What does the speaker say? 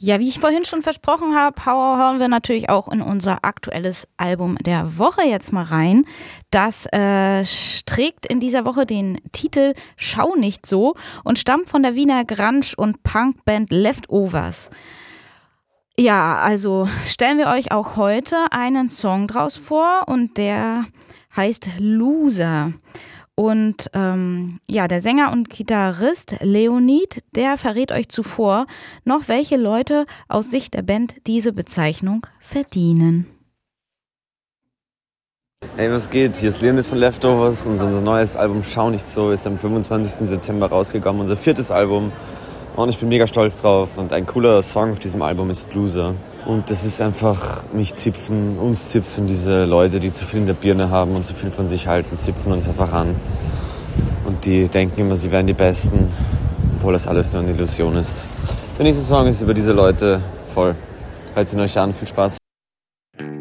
Ja, wie ich vorhin schon versprochen habe, hören wir natürlich auch in unser aktuelles Album der Woche jetzt mal rein. Das trägt in dieser Woche den Titel Schau nicht so und stammt von der Wiener Grunge- und Punkband Leftovers. Ja, also stellen wir euch auch heute einen Song draus vor und der heißt Loser. Und der Sänger und Gitarrist Leonid, der verrät euch zuvor noch, welche Leute aus Sicht der Band diese Bezeichnung verdienen. Hey, was geht? Hier ist Leonid von Leftovers. Unser neues Album Schau nicht so ist am 25. September rausgekommen. Unser 4. Album. Und ich bin mega stolz drauf. Und ein cooler Song auf diesem Album ist Loser. Und das ist einfach uns zipfen, diese Leute, die zu viel in der Birne haben und zu viel von sich halten, zipfen uns einfach an. Und die denken immer, sie wären die Besten, obwohl das alles nur eine Illusion ist. Der nächste Song ist über diese Leute voll. Hört ihn euch an, viel Spaß.